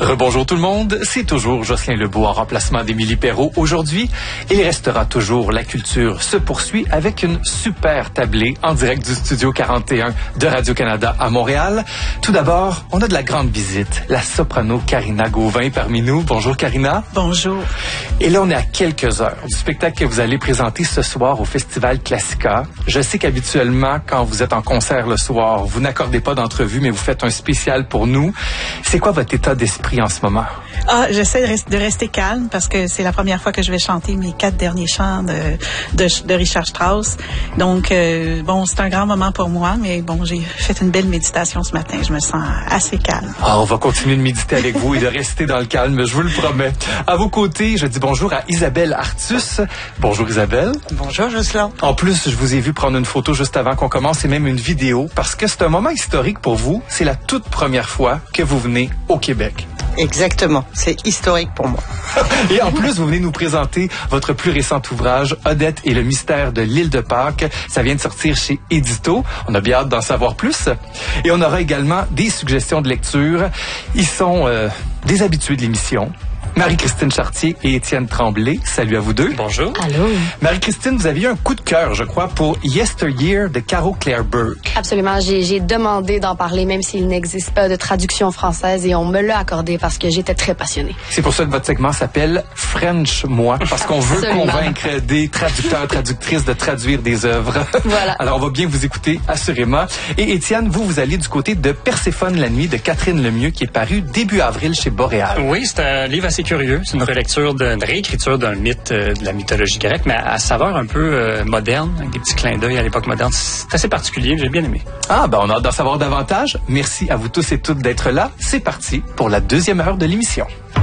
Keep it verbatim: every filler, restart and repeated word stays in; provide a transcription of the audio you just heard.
Rebonjour tout le monde, c'est toujours Jocelyn Lebeau en remplacement d'Émilie Perrault. Aujourd'hui, il restera toujours La Culture se poursuit avec une super tablée en direct du Studio quarante et un de Radio-Canada à Montréal. Tout d'abord, on a de la grande visite, la soprano Karina Gauvin parmi nous. Bonjour Karina. Bonjour. Et là, on est à quelques heures du spectacle que vous allez présenter ce soir au Festival Classica. Je sais qu'habituellement, quand vous êtes en concert le soir, vous n'accordez pas d'entrevue, mais vous faites un spécial pour nous. C'est quoi votre état d'esprit en ce moment? Ah, j'essaie de, rest- de rester calme parce que c'est la première fois que je vais chanter mes quatre derniers chants de, de, de Richard Strauss. Donc, euh, bon, c'est un grand moment pour moi, mais bon, j'ai fait une belle méditation ce matin. Je me sens assez calme. Ah, on va continuer de méditer avec vous et de rester dans le calme, je vous le promets. À vos côtés, je dis bonjour à Isabelle Artus. Bonjour Isabelle. Bonjour Jocelyn. En plus, je vous ai vu prendre une photo juste avant qu'on commence et même une vidéo parce que c'est un moment historique pour vous. C'est la toute première fois que vous venez au Québec. Exactement, c'est historique pour moi. Et en plus, vous venez nous présenter votre plus récent ouvrage, Odette et le mystère de l'île de Pâques. Ça vient de sortir chez Édito. On a bien hâte d'en savoir plus. Et on aura également des suggestions de lecture. Ils sont euh, des habitués de l'émission. Marie-Christine Chartier et Étienne Tremblay. Salut à vous deux. Bonjour. Allô. Marie-Christine, vous aviez un coup de cœur, je crois, pour Yesteryear de Caro Claire Burke. Absolument. J'ai, j'ai demandé d'en parler, même s'il n'existe pas de traduction française, et on me l'a accordé parce que j'étais très passionnée. C'est pour ça que votre segment s'appelle French Moi, parce qu'on veut Absolument. convaincre des traducteurs, traductrices de traduire des œuvres. Voilà. Alors, on va bien vous écouter, assurément. Et Étienne, vous, vous allez du côté de Perséphone la nuit de Catherine Lemieux, qui est paru début avril chez Boréal. Oui, c'est un livre assez curieux. C'est une relecture, de, une réécriture d'un mythe euh, de la mythologie grecque, mais à, à saveur un peu euh, moderne, avec des petits clins d'œil à l'époque moderne. C'est assez particulier, j'ai bien aimé. Ah, ben on a hâte d'en savoir davantage. Merci à vous tous et toutes d'être là. C'est parti pour la deuxième heure de l'émission.